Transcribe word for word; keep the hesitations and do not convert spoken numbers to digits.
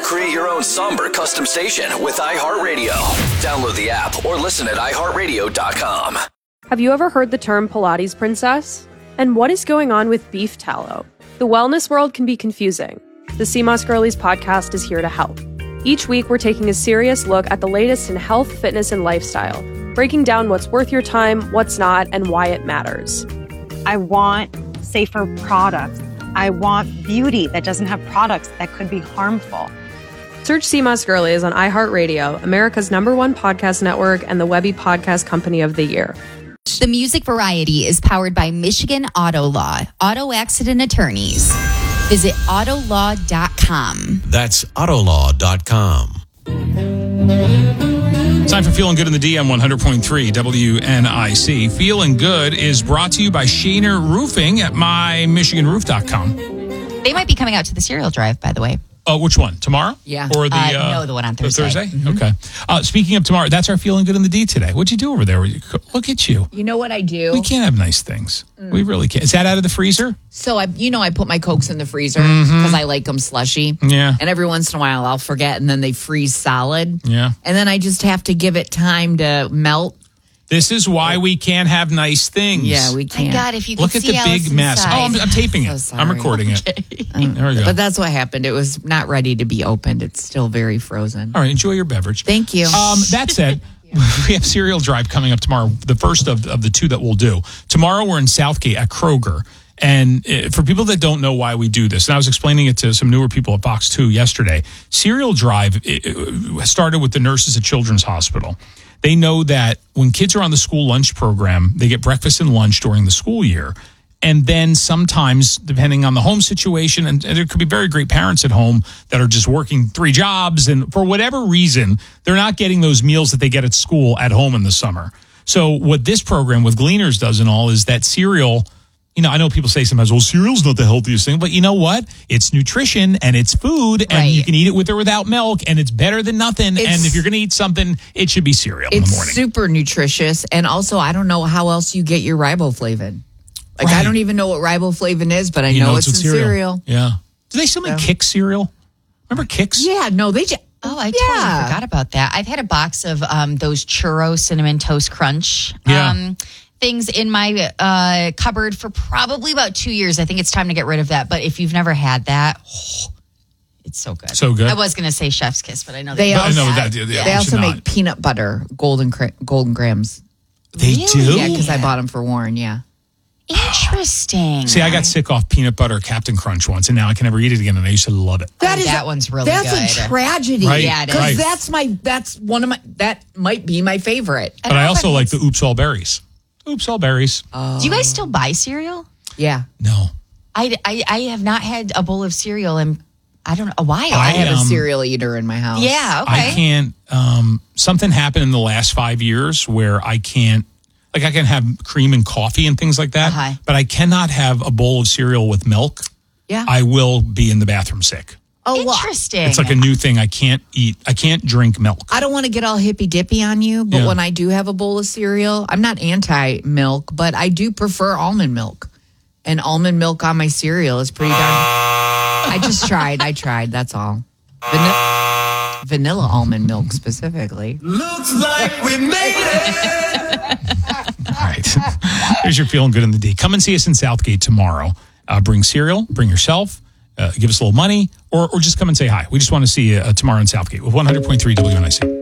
Create your own somber custom station with iHeartRadio. Download the app or listen at i heart radio dot com. Have you ever heard the term Pilates princess? And what is going on with beef tallow? The wellness world can be confusing. The C M O S Girlies podcast is here to help. Each week, we're taking a serious look at the latest in health, fitness, and lifestyle, breaking down what's worth your time, what's not, and why it matters. I want safer products. I want beauty that doesn't have products that could be harmful. Search C M O S Girlies on iHeartRadio, America's number one podcast network and the Webby Podcast Company of the Year. The Music Variety is powered by Michigan Auto Law, auto accident attorneys. Visit auto law dot com. That's auto law dot com. Time for Feeling Good in the D M one hundred point three W N I C. Feeling Good is brought to you by Shaner Roofing at my michigan roof dot com. They might be coming out to the cereal drive, by the way. Oh, which one? Tomorrow? Yeah. Or the uh, uh, no, the one on Thursday. Thursday? Mm-hmm. Okay. Uh, speaking of tomorrow, that's our Feeling Good in the D today. What'd you do over there? Look at you. You know what I do? We can't have nice things. Mm. We really can't. Is that out of the freezer? So, I, you know, I put my Cokes in the freezer because mm-hmm. I like them slushy. Yeah. And every once in a while I'll forget and then they freeze solid. Yeah. And then I just have to give it time to melt. This is why we can't have nice things. Yeah, we can't. My God, if you could Look at see the Alice big mess. inside. Oh, I'm, I'm taping it. So I'm recording okay. it. There we go. But that's what happened. It was not ready to be opened. It's still very frozen. All right, enjoy your beverage. Thank you. Um, that said, we have cereal drive coming up tomorrow, the first of, of the two that we'll do. Tomorrow we're in Southgate at Kroger. And uh, for people that don't know why we do this, and I was explaining it to some newer people at Fox two yesterday, cereal drive it, it started with the nurses at Children's Hospital. They know that when kids are on the school lunch program, they get breakfast and lunch during the school year. And then sometimes, depending on the home situation, and, and there could be very great parents at home that are just working three jobs. And for whatever reason, they're not getting those meals that they get at school at home in the summer. So what this program with Gleaners does and all is that cereal, you know, I know people say sometimes, well, cereal's not the healthiest thing. But you know what? It's nutrition and it's food. And right. you can eat it with or without milk. And it's better than nothing. It's, and if you're going to eat something, it should be cereal in the morning. It's super nutritious. And also, I don't know how else you get your riboflavin. Like, right. I don't even know what riboflavin is, but I you know, know it's, it's in cereal. cereal. Yeah. Do they still make So. Kix cereal? Remember Kix? Yeah, no, they just... Oh, I yeah. totally forgot about that. I've had a box of um, those churro cinnamon toast crunch Yeah. um, things in my uh, cupboard for probably about two years. I think it's time to get rid of that. But if you've never had that, oh, it's so good. So good. I was going to say Chef's Kiss, but I know They they, also, I know that, yeah, they yeah, also should make not. peanut butter golden cra- golden grams. They Really? do? Yeah, because I bought them for Warren, yeah. Interesting. See, I got sick off peanut butter Captain Crunch once, and now I can never eat it again, and I used to love it. That is that one's really that's good. a tragedy. Right, Yeah, it is. Because right. that's my that's one of my that might be my favorite. But I also like the Oops All Berries. Oops All Berries. Do you guys still buy cereal? Yeah. No. I, I, I have not had a bowl of cereal in, I don't know, a while. I have um, a cereal eater in my house. Yeah, okay. I can't. Um, something happened in the last five years where I can't. Like I can have cream and coffee and things like that, Uh-huh. but I cannot have a bowl of cereal with milk. Yeah. I will be in the bathroom sick. Oh, well, Interesting. It's like a new thing. I can't eat. I can't drink milk. I don't want to get all hippy dippy on you, but Yeah. when I do have a bowl of cereal, I'm not anti milk, but I do prefer almond milk. And almond milk on my cereal is pretty darn. I just tried. I tried. That's all. Vanilla, vanilla almond milk specifically. Looks like we made it. All right. Here's your Feeling Good in the D. Come and see us in Southgate tomorrow. Uh, bring cereal. Bring yourself. Uh, give us a little money. Or, or just come and say hi. We just want to see you uh, tomorrow in Southgate with one hundred point three W N I C.